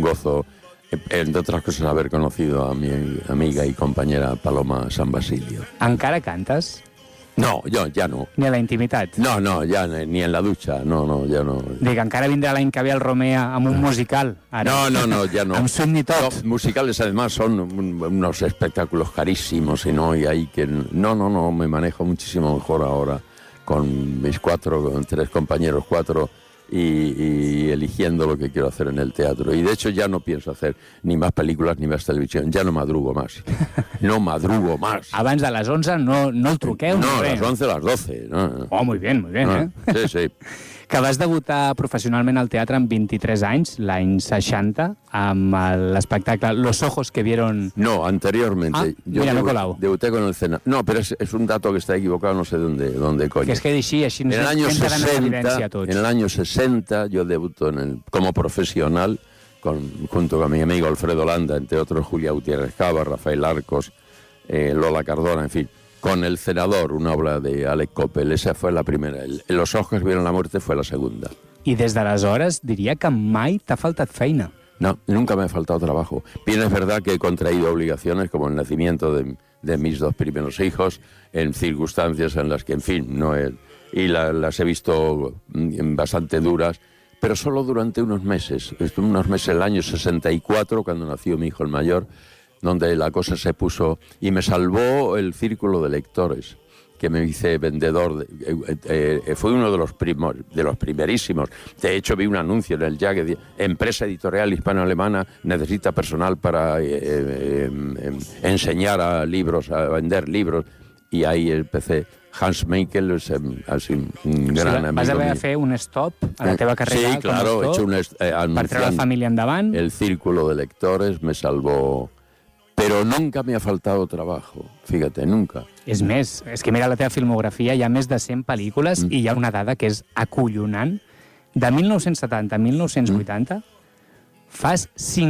gozo, entre otras cosas, haber conocido a mi amiga y compañera Paloma San Basilio. Encara cantes? No, jo ja no. Ni a la intimitat? No, ja ni en la ducha, no, ja no. Dic, encara vindrà l'any que ve el Romea amb un musical. Ara. No, ya no. Amb Swing i tot. Los musicales además son unos espectáculos carísimos y no, y hay que... No, me manejo muchísimo mejor ahora con mis con 3 compañeros, 4... Y eligiendo lo que quiero hacer en el teatro. Y de hecho ya no pienso hacer ni más películas ni más televisión. Ya no madrugo más. No madrugo más. Abans de les 11 no el truqueu? No, a les 11, a les 12. No. Oh, muy bien, Sí. Que vas debutar professionalment al teatre amb 23 anys, l'any 60, amb l'espectacle Los ojos que vieron... No, anteriormente. Mira, no colau. Debuté con el Cena. No, pero es un dato que está equivocado, no sé dónde coño. Que es que així en el año 60 yo debuto como profesional junto con mi amigo Alfredo Landa, entre otros Julia Gutiérrez Cava, Rafael Arcos, Lola Cardona, en fin, con El Cenador, una obra de Alec Coppel. Esa fue la primera. Los ojos que vieron la muerte fue la segunda. I des d'aleshores diria que mai t'ha faltat feina. No, nunca me ha faltado trabajo. Bien, es verdad que he contraído obligaciones como el nacimiento de mis 2 primeros hijos, en circunstancias en las que, en fin, las he visto bastante duras, pero solo durante unos meses. Estuve unos meses, el año 64, cuando nació mi hijo el mayor, donde la cosa se puso, y me salvó el círculo de lectores, que me hice vendedor. Fue uno de los primerísimos. De hecho, vi un anuncio en el Ya que decía: empresa editorial hispano-alemana necesita personal para enseñar a vender libros. Y ahí empecé. Hans Meikel es así un gran amigo. Vas haver de fer un stop a la teva carrera. Sí, claro, he hecho un per treure la família endavant. El círculo de lectores me salvó. Pero nunca me ha faltado trabajo, fíjate, nunca. És més, és que mira la teva filmografia, hi ha més de 100 pel·lícules i hi ha una dada que és acollonant. De 1970 a 1980 fas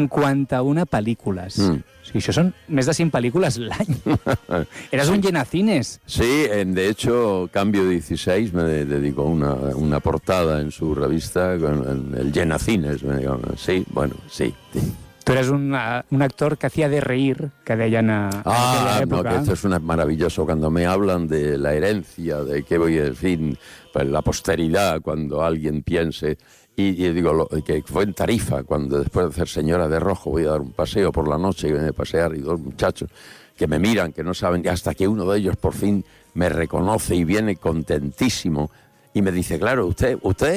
51 pel·lícules. O sigui, això són més de 100 pel·lícules l'any. Eres un llenacines. Sí, de hecho, Cambio 16 me dedicó una portada en su revista con el llenacines. Sí, bueno, sí. Tu eres un actor que hacía de reír, que deien a aquella època. No, que esto es maravilloso. Cuando me hablan de la herencia, de que voy a decir, pues la posteridad, cuando alguien piense, y digo, que fue en Tarifa, cuando después de hacer Señora de Rojo voy a dar un paseo por la noche, y viene a pasear, y 2 muchachos que me miran, que no saben, hasta que uno de ellos por fin me reconoce y viene contentísimo, y me dice: claro, usted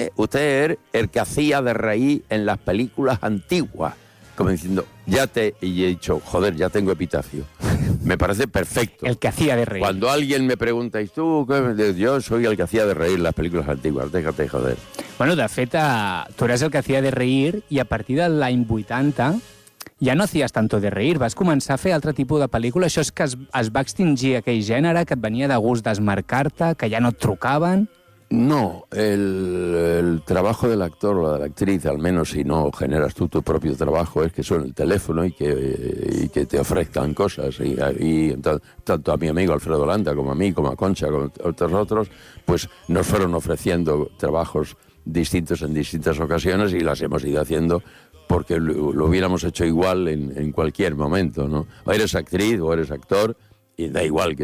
es el que hacía de reír en las películas antiguas. Como diciendo, y he dicho, joder, ya tengo epitafio. Me parece perfecto. El que hacía de reír. Cuando alguien me pregunta, ¿y tú qué? Yo soy el que hacía de reír las películas antiguas, déjate joder. Bueno, de fet, tu eres el que hacía de reír i a partir de l'any 80 ja no hacías tanto de reír, vas començar a fer altre tipus de pel·lícula. Això és que es va extingir aquell gènere, que et venia de gust desmarcar-te, que ja no et trucaven... No, el trabajo del actor o de la actriz, al menos si no generas tú tu propio trabajo, es que suene el teléfono y que te ofrezcan cosas. Y tanto a mi amigo Alfredo Landa como a mí, como a Concha, como a otros, pues nos fueron ofreciendo trabajos distintos en distintas ocasiones y las hemos ido haciendo porque lo hubiéramos hecho igual en cualquier momento, ¿no? O eres actriz o eres actor y da igual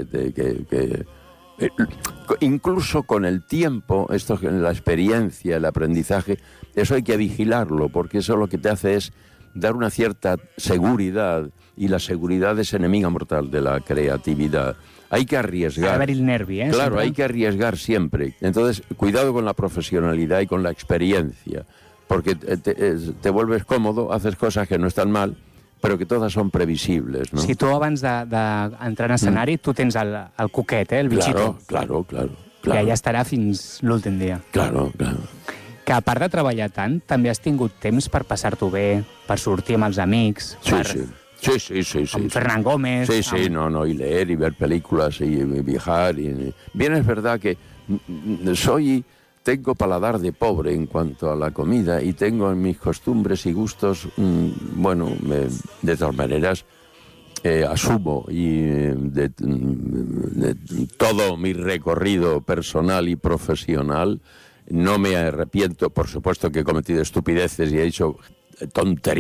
incluso con el tiempo, la experiencia, el aprendizaje, eso hay que vigilarlo, porque eso lo que te hace es dar una cierta seguridad, y la seguridad es enemiga mortal de la creatividad. Hay que arriesgar. A ver el nervi, ¿eh? Claro, siempre. Hay que arriesgar siempre. Entonces, cuidado con la profesionalidad y con la experiencia, porque te vuelves cómodo, haces cosas que no están mal, però que totes són previsibles, ¿no? Si tu abans d'entrar en escenari, tu tens el cuquet, el bichito. Claro. Que allà estarà fins l'últim dia. Claro. Que a part de treballar tant, també has tingut temps per passar-t'ho bé, per sortir amb els amics, Sí. amb Fernán Gómez... Sí, y leer y ver películas y viajar. Bien, es verdad que tengo paladar de pobre en cuanto a la comida y tengo en mis costumbres y gustos, de todas maneras, asumo de todo mi recorrido personal y profesional, no me arrepiento. Por supuesto que he cometido estupideces y he hecho tonterías.